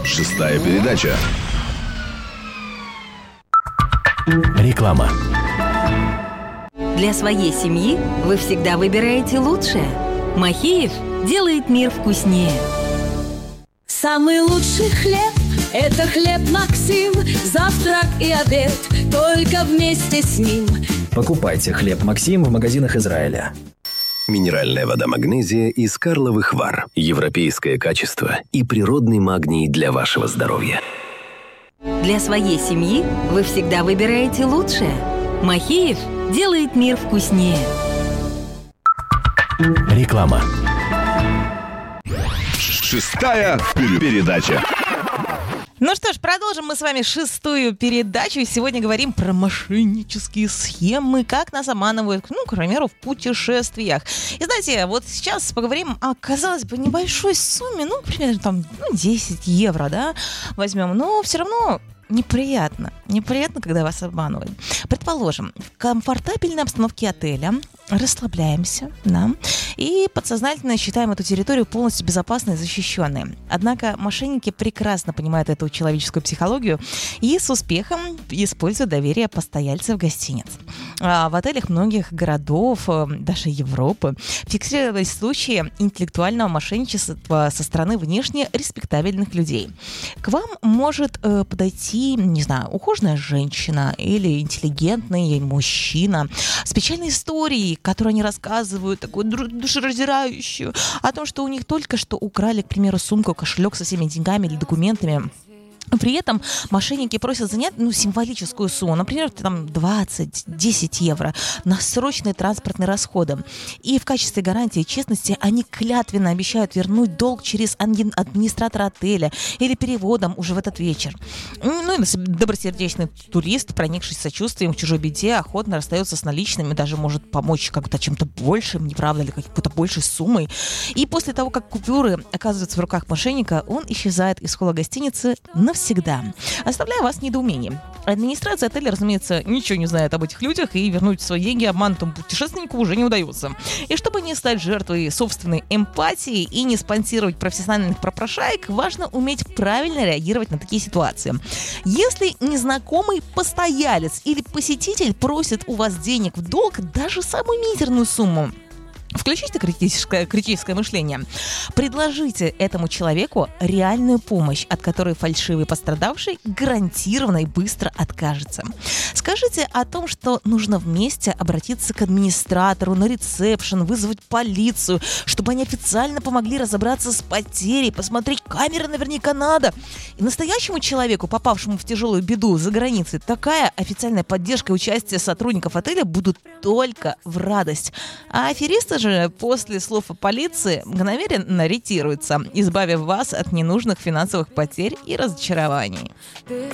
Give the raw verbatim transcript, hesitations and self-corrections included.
Шестая передача. Реклама. Для своей семьи вы всегда выбираете лучшее. Махеев делает мир вкуснее. Самый лучший хлеб – это хлеб Максим. Завтрак и обед только вместе с ним. Покупайте хлеб Максим в магазинах Израиля. Минеральная вода «Магнезия» из Карловых Вар. Европейское качество и природный магний для вашего здоровья. Для своей семьи вы всегда выбираете лучшее. Махеев делает мир вкуснее. Реклама. Шестая передача. Ну что ж, продолжим мы с вами шестую передачу. И сегодня говорим про мошеннические схемы, как нас обманывают, ну, к примеру, в путешествиях. И знаете, вот сейчас поговорим о, казалось бы, небольшой сумме, ну, примерно там ну, десять евро, да, возьмем, но все равно неприятно. Неприятно, когда вас обманывают. Предположим, в комфортабельной обстановке отеля расслабляемся, да, и подсознательно считаем эту территорию полностью безопасной и защищенной. Однако мошенники прекрасно понимают эту человеческую психологию и с успехом используют доверие постояльцев гостиниц. А в отелях многих городов, даже Европы, фиксировались случаи интеллектуального мошенничества со стороны внешне респектабельных людей. К вам может э, подойти, не знаю, ухоженная женщина или интеллигентный мужчина с печальной историей, которую они рассказывают, такую душераздирающую, о том, что у них только что украли, к примеру, сумку, кошелек со всеми деньгами или документами. При этом мошенники просят занять ну, символическую сумму, например, там двадцать-десять евро на срочные транспортные расходы. И в качестве гарантии честности они клятвенно обещают вернуть долг через администратора отеля или переводом уже в этот вечер. Ну и добросердечный турист, проникшись сочувствием к чужой беде, охотно расстается с наличными, даже может помочь как-то чем-то большим, не правда ли, какой-то большей суммой. И после того, как купюры оказываются в руках мошенника, он исчезает из холла гостиницы навсегда. Всегда. Оставляю вас в недоумении. Администрация отеля, разумеется, ничего не знает об этих людях, и вернуть свои деньги обманутому путешественнику уже не удается. И чтобы не стать жертвой собственной эмпатии и не спонсировать профессиональных попрошаек, важно уметь правильно реагировать на такие ситуации. Если незнакомый постоялец или посетитель просит у вас денег в долг, даже самую мизерную сумму, включите критическое, критическое мышление. Предложите этому человеку реальную помощь, от которой фальшивый пострадавший гарантированно и быстро откажется. Скажите о том, что нужно вместе обратиться к администратору, на ресепшн, вызвать полицию, чтобы они официально помогли разобраться с потерей, посмотреть камеры наверняка надо. И настоящему человеку, попавшему в тяжелую беду за границей, такая официальная поддержка и участие сотрудников отеля будут только в радость. А аферисты же после слов о полиции мгновенно ретируются, избавив вас от ненужных финансовых потерь и разочарований.